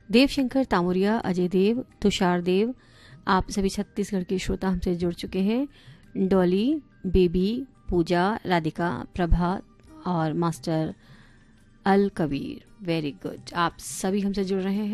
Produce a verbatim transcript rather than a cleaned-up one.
देवशंकर तामुरिया, अजय देव, तुषार देव, आप सभी छत्तीसगढ़ के श्रोता हमसे जुड़ चुके हैं। डॉली, बेबी, पूजा, राधिका, प्रभा और मास्टर अल कबीर, वेरी गुड, आप सभी हमसे जुड़ रहे हैं।